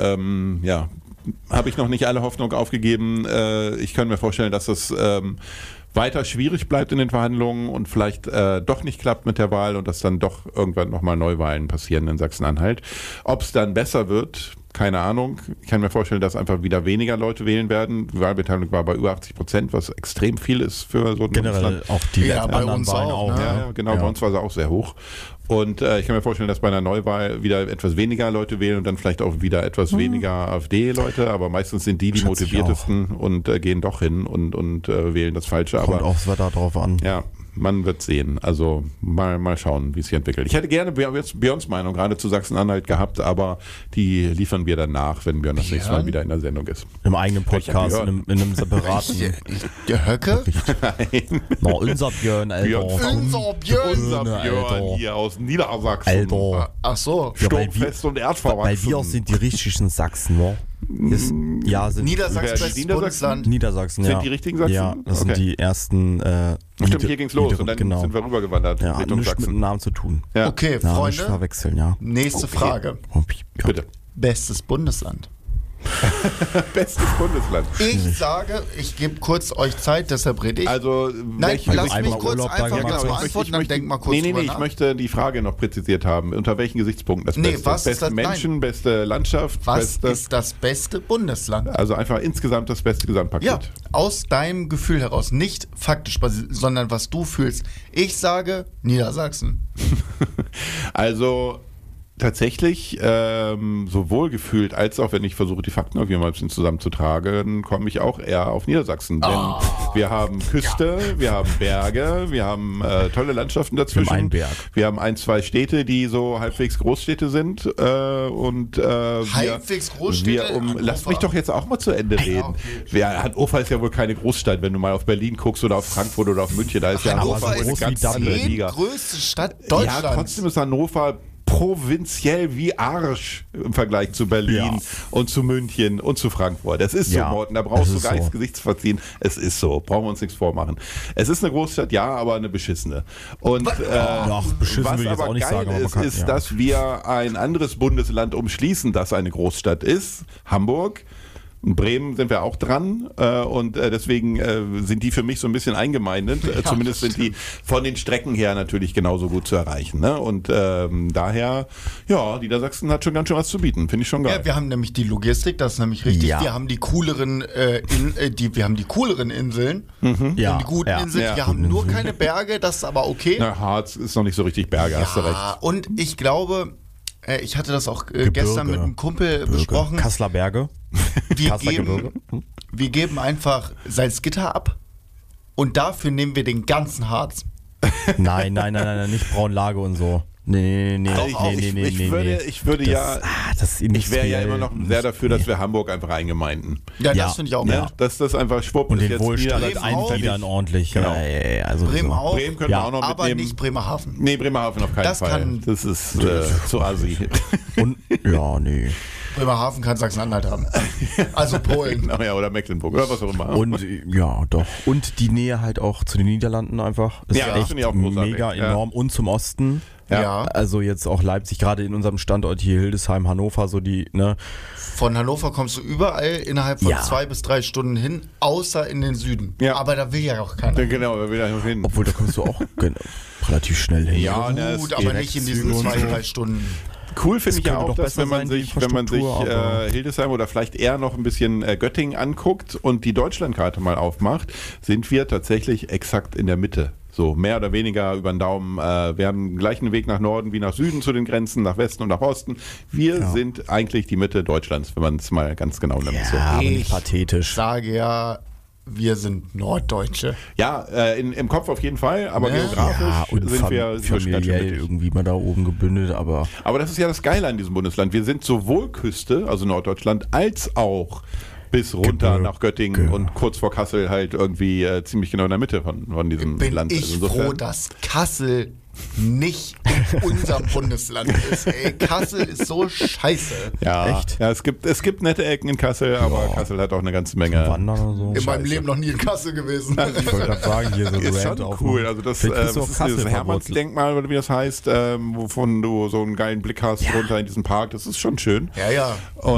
habe ich noch nicht alle Hoffnung aufgegeben. Ich kann mir vorstellen, dass das weiter schwierig bleibt in den Verhandlungen und vielleicht doch nicht klappt mit der Wahl und dass dann doch irgendwann nochmal Neuwahlen passieren in Sachsen-Anhalt. Ob es dann besser wird, keine Ahnung. Ich kann mir vorstellen, dass einfach wieder weniger Leute wählen werden. Die Wahlbeteiligung war bei über 80%, was extrem viel ist für so ein generell Bundesland. auch die Ja, bei anderen uns Wahlen auch, auch. ne? Ja, genau, bei uns war sie auch sehr hoch. Und ich kann mir vorstellen, dass bei einer Neuwahl wieder etwas weniger Leute wählen und dann vielleicht auch wieder etwas weniger AfD-Leute, aber meistens sind die Schätze ich motiviertesten und gehen doch hin und wählen das Falsche. Kommt Aber aufs Wetter drauf an. ja, man wird sehen. Also mal schauen, wie es sich entwickelt. Ich hätte gerne Björns Meinung gerade zu Sachsen-Anhalt gehabt, aber die liefern wir dann nach, wenn Björn das nächste Mal wieder in der Sendung ist. Im eigenen Podcast, Welcher in einem separaten. Der Höcke? Nein. Na, unser Björn, Alter. Unser Björn. Unser Björn Alter. hier aus Niedersachsen. Alter. Ach so. Ja, weil Sturmfest und Weil erdverwachsen. wir sind die richtigen Sachsen, ne? Sind Niedersachsen, Wer- bestes Niedersachsen? Bundesland. Niedersachsen, Sind ja. die richtigen Sachsen? Ja, das sind Okay. die ersten. Stimmt, hier ging's los und dann genau. sind wir rübergewandert Ja, hat Richtung nichts mit dem Sachsen. Namen zu tun. Ja. Okay, Ja, nicht Freunde, verwechseln, ja. nächste Frage. Ja. Bitte. Bestes Bundesland. Bestes Bundesland. Ich sage, ich gebe kurz euch Zeit, deshalb rede ich. Also, Nein, welche- lass mich einmal kurz Urlaub da einfach gemacht das hast. beantworten, dann denk mal kurz Nee, drüber ich nach. möchte die Frage noch präzisiert haben. Unter welchen Gesichtspunkten das Nee, Beste? was ist Beste das? Menschen, beste Landschaft, Was beste... ist das beste Bundesland? Also einfach insgesamt das beste Gesamtpaket. Ja, aus deinem Gefühl heraus, nicht faktisch, sondern was du fühlst. Ich sage Niedersachsen. Also tatsächlich, sowohl gefühlt als auch, wenn ich versuche, die Fakten irgendwie mal ein bisschen zusammenzutragen, komme ich auch eher auf Niedersachsen. Denn wir haben Küste, wir haben Berge, wir haben tolle Landschaften dazwischen. Wir haben einen Berg. Wir haben 1, 2 Städte, die so halbwegs Großstädte sind. Halbwegs Großstädte? Lass mich doch jetzt auch mal zu Ende reden. Hannover ist ja wohl keine Großstadt, wenn du mal auf Berlin guckst oder auf Frankfurt oder auf München. Da ist ja Hannover Hannover ist eine groß ganz wie andere Dublin. Liga. Größte Stadt Ja, Deutschlands. trotzdem ist Hannover provinziell wie Arsch im Vergleich zu Berlin Ja. und zu München und zu Frankfurt. Das ist so, Ja, Morten, da brauchst es du ist gar nichts so. Gesicht zu verziehen. Es ist so, brauchen wir uns nichts vormachen. Es ist eine Großstadt, ja, aber eine beschissene. Und Ach, beschissen was will ich jetzt aber auch nicht geil sagen, aber man ist, kann- ist, ja. dass wir ein anderes Bundesland umschließen, das eine Großstadt ist, Hamburg. In Bremen sind wir auch dran und deswegen sind die für mich so ein bisschen eingemeindet. Zumindest sind die von den Strecken her natürlich genauso gut zu erreichen. Ne? Und daher, ja, Niedersachsen hat schon ganz schön was zu bieten. Finde ich schon geil. Ja, wir haben nämlich die Logistik, das ist nämlich richtig. Ja. Wir haben die cooleren, wir haben die cooleren Inseln. Wir haben die guten ja. Inseln. Ja. Wir haben nur keine Berge, das ist aber okay. Na, Harz ist noch nicht so richtig Berge, hast du recht. Und ich glaube, ich hatte das auch Gebirge. gestern mit einem Kumpel besprochen. Kasseler Berge. Wir Kasseler Gebirge. geben einfach Salzgitter ab und dafür nehmen wir den ganzen Harz. Nein, nicht Braunlage und so. Nee. Ich würde ja, Das ist ich wäre ja industriell. immer noch sehr dafür, dass wir Hamburg einfach eingemeinden. Ja, Ja. das finde ich auch Ja. gut. Dass das einfach schwupp Und ist den jetzt Wohlstand Bremen auch. eingliedern ordentlich. Genau. Ja, also Bremen so. auch, Bremen können Ja. wir auch noch aber mitnehmen. nicht Bremerhaven. Nee, Bremerhaven auf keinen Das Fall. kann- Das ist zu assi. Und, ja, nee. Bremerhaven kann Sachsen-Anhalt haben. Also Polen. Genau, ja, oder Mecklenburg oder was auch immer. Und ja, doch. Und die Nähe halt auch zu den Niederlanden einfach. Ist Ja, das echt finde ich auch großartig. mega Ja. enorm. Und zum Osten. Ja. Also jetzt auch Leipzig, gerade in unserem Standort hier, Hildesheim, Hannover, so die, ne? Von Hannover kommst du überall innerhalb von Ja. 2 bis 3 Stunden hin, außer in den Süden. Ja. Aber da will ja auch keiner. Ja, genau, da will ich hin. Obwohl, da kommst du auch relativ schnell hin. Ja, ne, Gut, es aber geht. nicht in diesen Züge und 2, so. 3 Stunden. Cool finde ich ja könnte auch, doch dass besser wenn man sein, die sich Infrastruktur, aber- Hildesheim oder vielleicht eher noch ein bisschen Göttingen anguckt und die Deutschlandkarte mal aufmacht, sind wir tatsächlich exakt in der Mitte. So mehr oder weniger über den Daumen. Wir haben den gleichen Weg nach Norden wie nach Süden zu den Grenzen, nach Westen und nach Osten. Wir sind eigentlich die Mitte Deutschlands, wenn man es mal ganz genau nimmt. So. Ja, aber nicht Ich pathetisch. sage ja, wir sind Norddeutsche. Ja, im Kopf auf jeden Fall, aber Ja. geografisch Ja, und sind wir ganz schön familiell mittig. irgendwie mal da oben gebündelt, aber Aber das ist ja das Geile an diesem Bundesland. Wir sind sowohl Küste, also Norddeutschland, als auch bis runter Gebirge. nach Göttingen und kurz vor Kassel halt irgendwie ziemlich genau in der Mitte von diesem Bin Land. ich Also insofern- froh, dass Kassel nicht in unserem Bundesland ist. Ey, Kassel ist so scheiße. Ja, Echt? ja, es gibt nette Ecken in Kassel, aber Kassel hat auch eine ganze Menge. Wandern oder so. In meinem Leben noch nie in Kassel gewesen. Ich wollte gerade sagen, hier so Ist Rant schon aufmachen. cool. Also das, Vielleicht bist du das auf ist Kassel dieses verwurzelt. Hermannsdenkmal, oder wie das heißt, wovon du so einen geilen Blick hast runter in diesen Park. Das ist schon schön. Ja, ja. Und